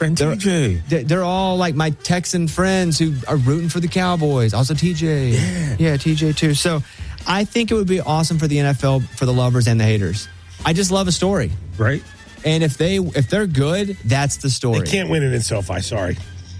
Friend TJ. They're all like my Texan friends who are rooting for the Cowboys. Also TJ. Yeah, TJ too. So I think it would be awesome for the NFL, for the lovers and the haters. I just love a story. Right. And if they're good, that's the story. They can't win it in SoFi, sorry.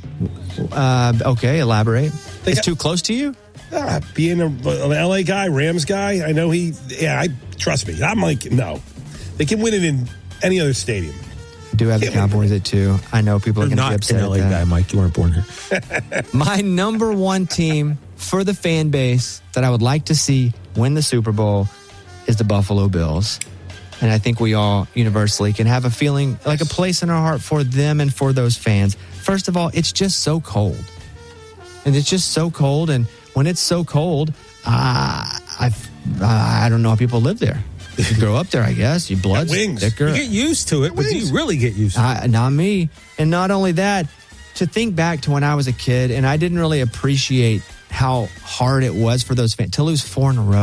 Okay, elaborate. It's too close to you? Being an LA guy, Rams guy, I know trust me. I'm like, no. They can win it in any other stadium. I do have the Cowboys at 2. I know people are going to be upset. You're not an LA guy, Mike. You weren't born here. My number one team for the fan base that I would like to see win the Super Bowl is the Buffalo Bills. And I think we all universally can have a feeling, like a place in our heart for them and for those fans. First of all, it's just so cold. And it's just so cold. And when it's so cold, I don't know how people live there. You grow up there, I guess. Your blood's thicker. You get used to it, but do you really get used to it? Not me. And not only that, to think back to when I was a kid, and I didn't really appreciate how hard it was for those fans to lose 4 in a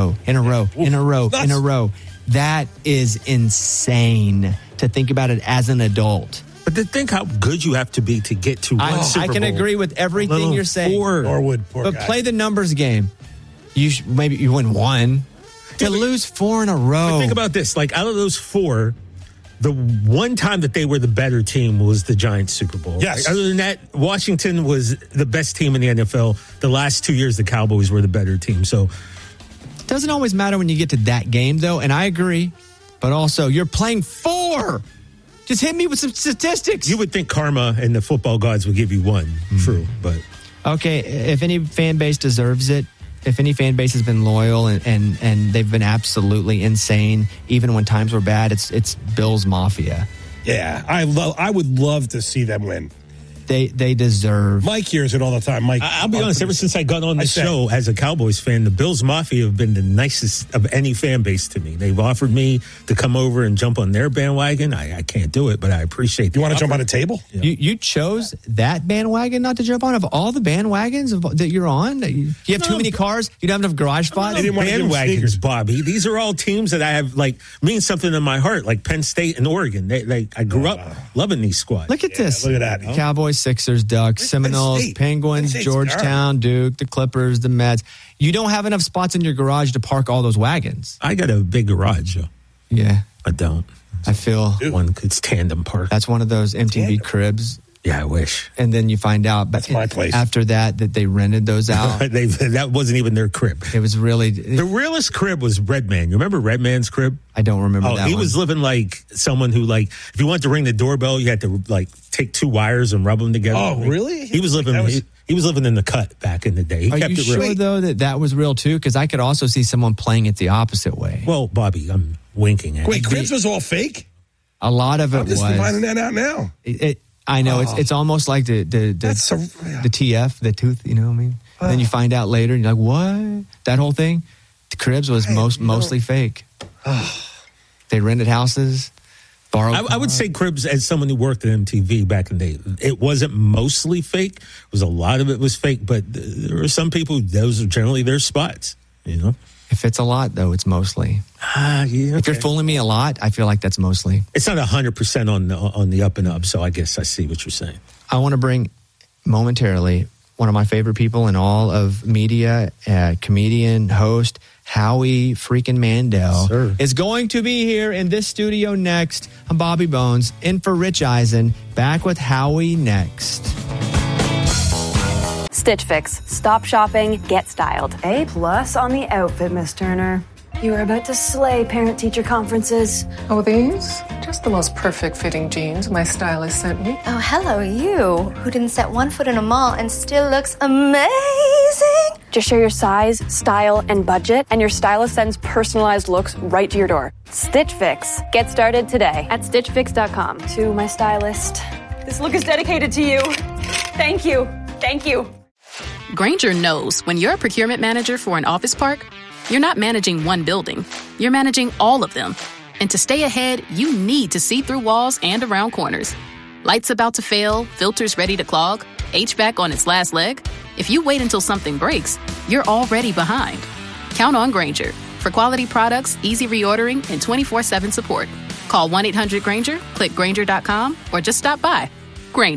row. That is insane to think about it as an adult. But to think how good you have to be to get to one Super Bowl. I can agree with everything you're saying. Norwood, but play the numbers game. Maybe you win 1. To lose 4 in a row. But think about this. Like, out of those 4, the one time that they were the better team was the Giants Super Bowl. Yes. Right? Other than that, Washington was the best team in the NFL. The last 2 years, the Cowboys were the better team. So it doesn't always matter when you get to that game, though, and I agree. But also, you're playing 4. Just hit me with some statistics. You would think karma and the football gods would give you 1. True, but okay, if any fan base deserves it, if any fan base has been loyal and they've been absolutely insane, even when times were bad, it's Bills Mafia. Yeah, I would love to see them win. They deserve. Mike hears it all the time. Mike, I'll be honest. Ever since I got on the show as a Cowboys fan, the Bills Mafia have been the nicest of any fan base to me. They've offered me to come over and jump on their bandwagon. I can't do it, but I appreciate. You want to jump on a table? Yeah. You chose that bandwagon not to jump on. Of all the bandwagons that you're on, you have too many cars. You don't have enough garage spots. They didn't want bandwagons, Bobby. These are all teams that I have mean something in my heart, like Penn State and Oregon. I grew up loving these squads. Look at this. Look at that. Cowboys, Sixers, Ducks, Seminoles, Penguins, Georgetown, Duke, the Clippers, the Mets. You don't have enough spots in your garage to park all those wagons. I got a big garage, though. Yeah. I don't. I feel it's tandem park. That's one of those MTV cribs. Yeah, I wish. And then you find out that's my place. After that they rented those out. That wasn't even their crib. It was really the realest crib was Redman. You remember Redman's crib? I don't remember that. He was living like someone who if you wanted to ring the doorbell, you had to take 2 wires and rub them together. Oh, really? He was living. He was living in the cut back in the day. He Are kept you it sure real. though that was real too? Because I could also see someone playing it the opposite way. Well, Bobby, I'm winking at Wait, cribs was all fake? A lot of it was. I'm just finding that out now. I know it's almost like the TF, the tooth. You know what I mean? And then you find out later, and you're like, what? That whole thing. The cribs was mostly fake. They rented houses. I would say cribs, as someone who worked at MTV back in the day, it wasn't mostly fake. It was a lot of it was fake, but there are some people, those are generally their spots, you know? If it's a lot, though, it's mostly. Yeah, okay. If you're fooling me a lot, I feel like that's mostly. It's not 100% on the up and up, so I guess I see what you're saying. I want to bring momentarily one of my favorite people in all of media, comedian, host, Howie freaking Mandel, is going to be here in this studio next. I'm Bobby Bones, in for Rich Eisen, back with Howie next. Stitch Fix. Stop shopping, get styled. A+ on the outfit, Miss Turner. You are about to slay parent-teacher conferences. Oh, these? Just the most perfect fitting jeans my stylist sent me. Oh, hello, you, who didn't set one foot in a mall and still looks amazing. Just share your size, style, and budget, and your stylist sends personalized looks right to your door. Stitch Fix. Get started today at StitchFix.com. To my stylist, this look is dedicated to you. Thank you. Thank you. Grainger knows when you're a procurement manager for an office park, you're not managing one building. You're managing all of them. And to stay ahead, you need to see through walls and around corners. Lights about to fail, filters ready to clog, HVAC on its last leg. If you wait until something breaks, you're already behind. Count on Grainger for quality products, easy reordering, and 24/7 support. Call 1-800-GRAINGER, click Grainger.com, or just stop by. Grainger.